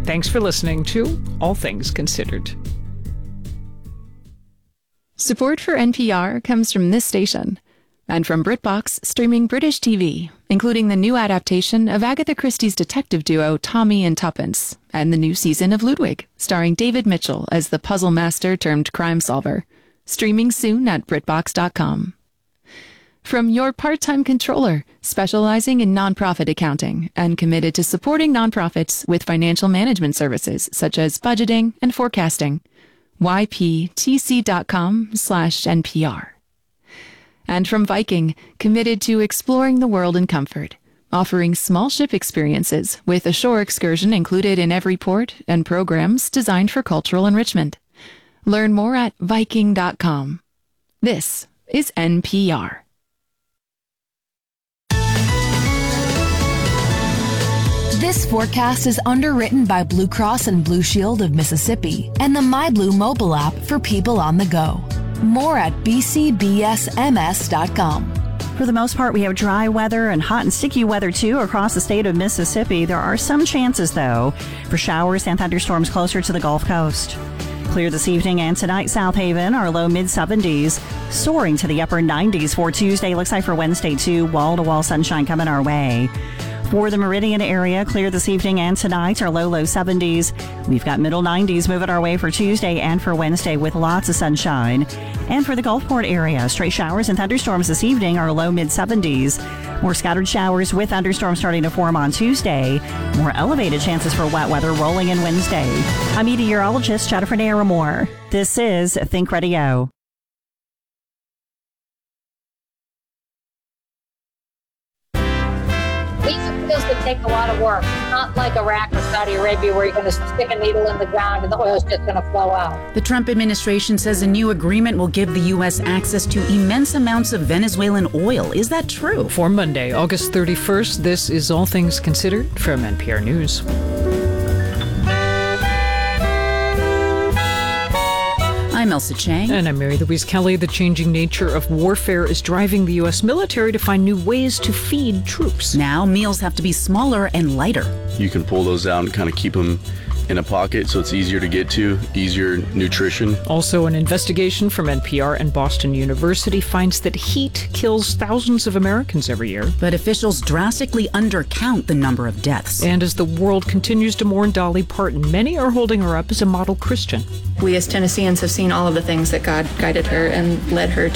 Thanks for listening to All Things Considered. Support for NPR comes from this station and from BritBox, streaming British TV, including the new adaptation of Agatha Christie's detective duo Tommy and Tuppence, and the new season of Ludwig, starring David Mitchell as the puzzle master turned crime solver. Streaming soon at BritBox.com. From your part-time controller, specializing in nonprofit accounting and committed to supporting nonprofits with financial management services such as budgeting and forecasting. yptc.com/NPR. And from Viking, committed to exploring the world in comfort, offering small ship experiences with a shore excursion included in every port and programs designed for cultural enrichment. Learn more at Viking.com. This is NPR. This forecast is underwritten by Blue Cross and Blue Shield of Mississippi and the MyBlue mobile app for people on the go. More at bcbsms.com. For the most part, we have dry weather and hot and sticky weather, too, across the state of Mississippi. There are some chances, though, for showers and thunderstorms closer to the Gulf Coast. Clear this evening and tonight, South Haven, our low mid-70s, soaring to the upper 90s for Tuesday. Looks like for Wednesday, too, wall-to-wall sunshine coming our way. For the Meridian area, clear this evening and tonight, our low 70s. We've got middle 90s moving our way for Tuesday and for Wednesday with lots of sunshine. And for the Gulfport area, stray showers and thunderstorms this evening, our low mid-70s. More scattered showers with thunderstorms starting to form on Tuesday. More elevated chances for wet weather rolling in Wednesday. I'm meteorologist Jennifer Naramore. This is Think Radio. These would take a lot of work. Not like Iraq or Saudi Arabia where you're going to stick a needle in the ground and the oil's just going to flow out. The Trump administration says a new agreement will give the U.S. access to immense amounts of Venezuelan oil. Is that true? For Monday, August 31st, this is All Things Considered from NPR News. I'm Elsa Chang. And I'm Mary Louise Kelly. The changing nature of warfare is driving the U.S. military to find new ways to feed troops. Now, meals have to be smaller and lighter. You can pull those out and kind of keep them in a pocket so it's easier to get to, easier nutrition. Also, an investigation from NPR and Boston University finds that heat kills thousands of Americans every year. But officials drastically undercount the number of deaths. And as the world continues to mourn Dolly Parton, many are holding her up as a model Christian. We as Tennesseans have seen all of the things that God guided her and led her